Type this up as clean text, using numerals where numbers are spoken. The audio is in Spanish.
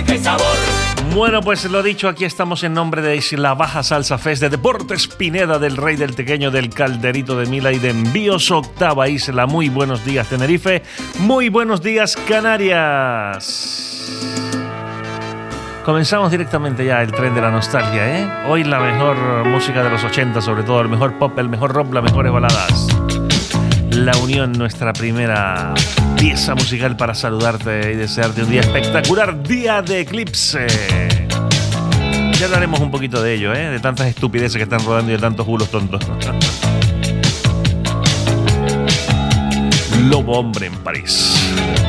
qué sabor. Bueno, pues lo dicho, aquí estamos en nombre de Isla Baja Salsa Fest, de Deportes Pineda, del Rey del Tequeño, del Calderito de Mila y de Envíos Octava Isla. Muy buenos días, Tenerife. Muy buenos días, Canarias. Comenzamos directamente ya el tren de la nostalgia, ¿eh? Hoy la mejor música de los 80, sobre todo el mejor pop, el mejor rock, las mejores baladas. La Unión, nuestra primera pieza musical para saludarte y desearte un día espectacular, día de eclipse. Ya hablaremos un poquito de ello, de tantas estupideces que están rodando y de tantos bulos tontos. Lobo Hombre en París.